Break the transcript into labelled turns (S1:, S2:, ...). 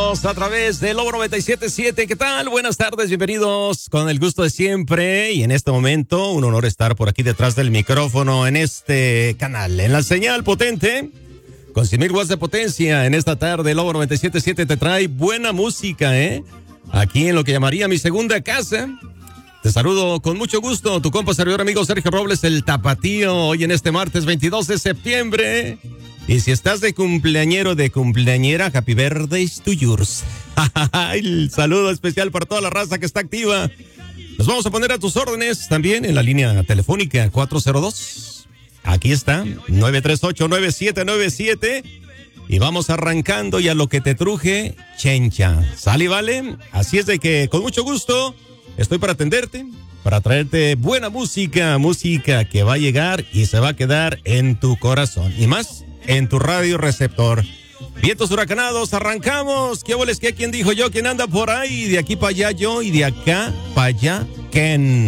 S1: escuchándonos a través de Lobo 97.7. ¿Qué tal? Buenas tardes, bienvenidos con el gusto de siempre. Y en este momento, un honor estar por aquí detrás del micrófono en este canal, en la señal potente, con 100,000 watts de potencia. En esta tarde, Lobo 97.7 te trae buena música, aquí en lo que llamaría mi segunda casa. Te saludo con mucho gusto, tu compa servidor amigo Sergio Robles, el Tapatío, hoy en este martes 22 de septiembre. Y si estás de cumpleañero, de cumpleañera, happy birthday to yours. El saludo especial para toda la raza que está activa. Nos vamos a poner a tus órdenes también en la línea telefónica 402. Aquí está, 938-9797. Y vamos arrancando y a lo que te truje, chencha. ¿Sale y vale? Así es de que con mucho gusto estoy para atenderte, para traerte buena música, música que va a llegar y se va a quedar en tu corazón. Y más en tu radio receptor. Vientos huracanados, arrancamos. ¿Qué boles? ¿Qué? ¿Quién dijo yo? ¿Quién anda por ahí? De aquí para allá yo y de acá para allá Ken.